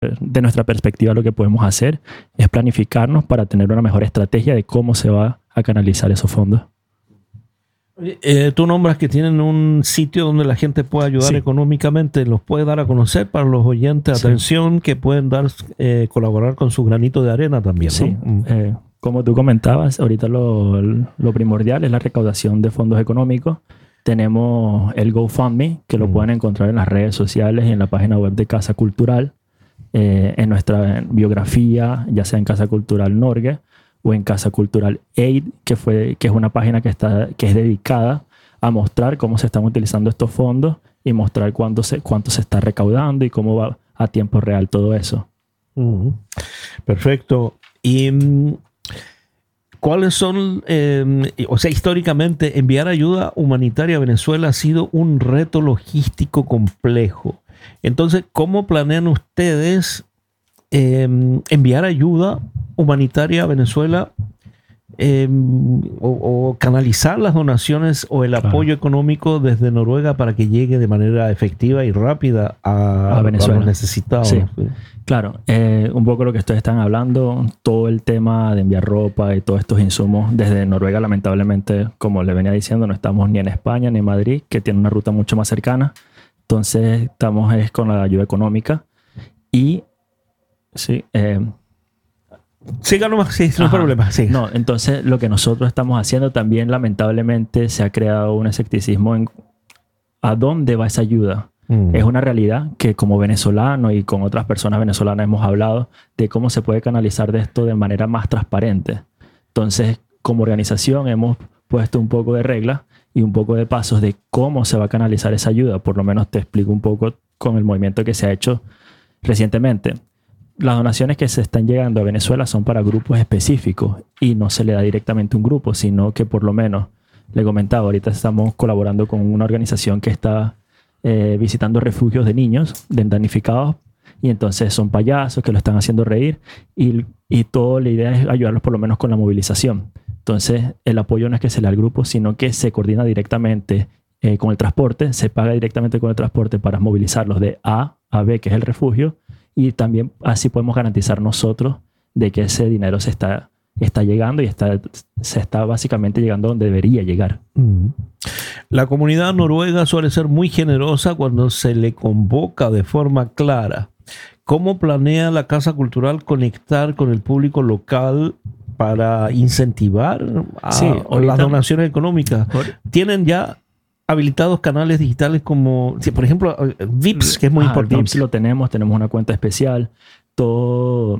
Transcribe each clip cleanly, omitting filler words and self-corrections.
de nuestra perspectiva, lo que podemos hacer es planificarnos para tener una mejor estrategia de cómo se va a canalizar esos fondos. Tú nombras que tienen un sitio donde la gente puede ayudar económicamente. ¿Los puede dar a conocer para los oyentes? Atención, que pueden colaborar con su granito de arena también, ¿no? Sí. Como tú comentabas, ahorita lo primordial es la recaudación de fondos económicos. Tenemos el GoFundMe, que lo pueden encontrar en las redes sociales y en la página web de Casa Cultural. En nuestra biografía, ya sea en Casa Cultural Norge o en Casa Cultural Aid, que es una página que es dedicada a mostrar cómo se están utilizando estos fondos y mostrar cuánto se está recaudando y cómo va a tiempo real todo eso. Perfecto. Y ¿cuáles son, históricamente enviar ayuda humanitaria a Venezuela ha sido un reto logístico complejo? Entonces, ¿cómo planean ustedes enviar ayuda humanitaria a Venezuela o canalizar las donaciones o el apoyo económico desde Noruega para que llegue de manera efectiva y rápida a Venezuela, a los necesitados? Sí. Claro, un poco lo que ustedes están hablando, todo el tema de enviar ropa y todos estos insumos desde Noruega, lamentablemente, como le venía diciendo, no estamos ni en España ni en Madrid, que tiene una ruta mucho más cercana. Entonces estamos con la ayuda económica y sí. Siga nomás, sí, no hay problema. Siga. No, entonces lo que nosotros estamos haciendo también, lamentablemente, se ha creado un escepticismo en a dónde va esa ayuda. Es una realidad que como venezolano y con otras personas venezolanas hemos hablado de cómo se puede canalizar de esto de manera más transparente. Entonces, como organización hemos puesto un poco de reglas y un poco de pasos de cómo se va a canalizar esa ayuda. Por lo menos te explico un poco con el movimiento que se ha hecho recientemente. Las donaciones que se están llegando a Venezuela son para grupos específicos y no se le da directamente a un grupo, sino que por lo menos, le comentaba, ahorita estamos colaborando con una organización que está visitando refugios de niños damnificados y entonces son payasos que lo están haciendo reír y toda la idea es ayudarlos por lo menos con la movilización. Entonces el apoyo no es que se le da al grupo, sino que se coordina directamente con el transporte, se paga directamente con el transporte para movilizarlos de A a B, que es el refugio, y también así podemos garantizar nosotros de que ese dinero se está llegando y se está básicamente llegando donde debería llegar. La comunidad noruega suele ser muy generosa cuando se le convoca de forma clara. ¿Cómo planea la Casa Cultural conectar con el público local para incentivar las donaciones económicas? ¿Tienen ya habilitados canales digitales como, por ejemplo, VIPS, que es muy importante? VIPS lo tenemos una cuenta especial, todo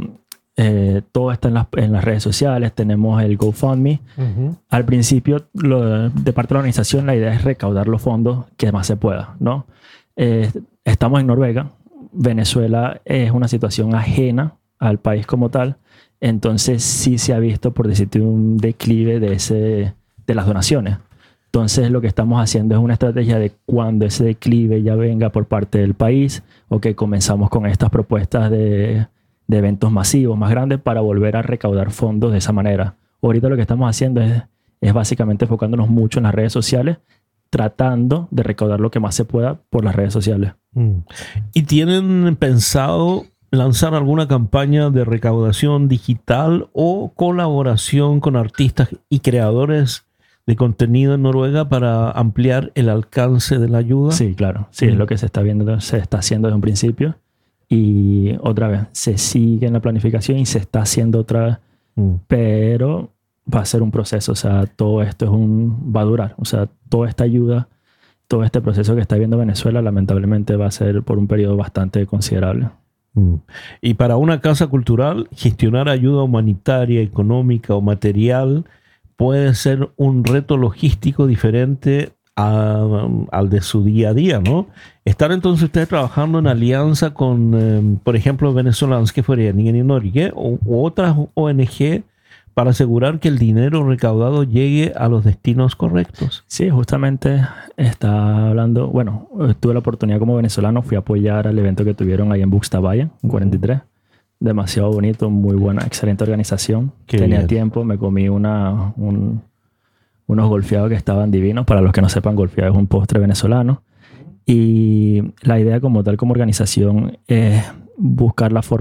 está en las redes sociales, tenemos el GoFundMe. Al principio, de parte de la organización, la idea es recaudar los fondos que más se pueda, ¿no? Estamos en Noruega, Venezuela es una situación ajena al país como tal, entonces sí se ha visto, por decirte, un declive de las donaciones. Entonces lo que estamos haciendo es una estrategia de cuando ese declive ya venga por parte del país, o que comenzamos con estas propuestas de eventos masivos más grandes para volver a recaudar fondos de esa manera. Ahorita lo que estamos haciendo es básicamente enfocándonos mucho en las redes sociales, tratando de recaudar lo que más se pueda por las redes sociales. ¿Y tienen pensado lanzar alguna campaña de recaudación digital o colaboración con artistas y creadores de contenido en Noruega para ampliar el alcance de la ayuda? Sí, claro. Sí, es lo que se está haciendo desde un principio. Y otra vez, se sigue en la planificación y se está haciendo otra vez. Pero va a ser un proceso. O sea, todo esto va a durar. O sea, toda esta ayuda, todo este proceso que está viendo Venezuela, lamentablemente va a ser por un periodo bastante considerable. Y para una casa cultural, gestionar ayuda humanitaria, económica o material puede ser un reto logístico diferente al de su día a día, ¿no? ¿Están entonces ustedes trabajando en alianza con, por ejemplo, venezolanos que fueran en Norge u otras ONG para asegurar que el dinero recaudado llegue a los destinos correctos? Sí, justamente está hablando, bueno, tuve la oportunidad como venezolano, fui a apoyar al evento que tuvieron ahí en Buxtavalle, en 43. Demasiado bonito, muy buena, excelente organización. Tenía tiempo, me comí unos golfeados que estaban divinos. Para los que no sepan, golfeado es un postre venezolano. Y la idea como tal, como organización, es buscar la forma